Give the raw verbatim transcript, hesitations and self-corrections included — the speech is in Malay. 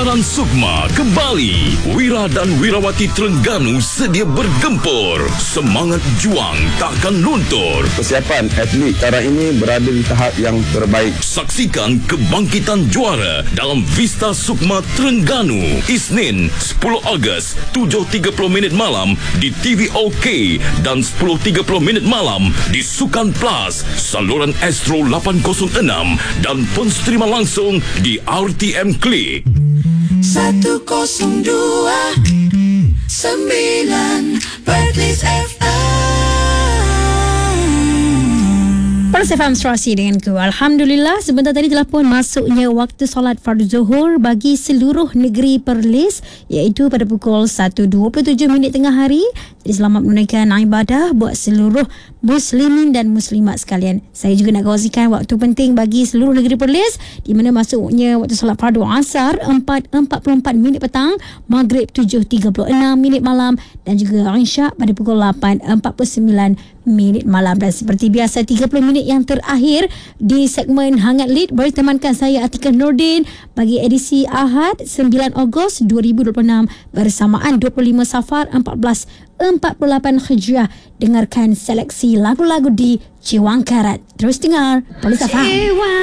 Pameran Sukma kembali. Wira dan Wirawati Terengganu sedia bergempur. Semangat juang takkan luntur. Persiapan atlet sekarang ini berada di tahap yang terbaik. Saksikan kebangkitan juara dalam Vista Sukma Terengganu. Isnin sepuluh Ogos tujuh tiga puluh minit malam di T V OK dan sepuluh tiga puluh minit malam di Sukan Plus, saluran Astro lapan kosong enam dan pensterima langsung di R T M Klik. seratus dua sembilan Perlis F M. Perlis F M Serasi dengan ku. Alhamdulillah, sebentar tadi telah pun masuknya waktu solat fardu zuhur bagi seluruh negeri Perlis, iaitu pada pukul satu dua puluh tujuh minit tengah hari. Jadi selamat menunaikan ibadah buat seluruh muslimin dan muslimat sekalian. Saya juga nak kongsikan waktu penting bagi seluruh negeri Perlis, di mana masuknya waktu solat fardu asar empat empat puluh empat minit petang, maghrib tujuh tiga puluh enam minit malam dan juga isyak pada pukul lapan empat puluh sembilan minit malam. Dan seperti biasa, tiga puluh minit yang terakhir di segmen Hangat Lead bertemankan saya Atika Nordin bagi edisi Ahad sembilan Ogos dua ribu dua puluh enam bersamaan dua puluh lima Safar empat belas empat puluh lapan Hijriah. Dengarkan seleksi lagu-lagu di Ciwang Karat. Terus dengar Perlis F M.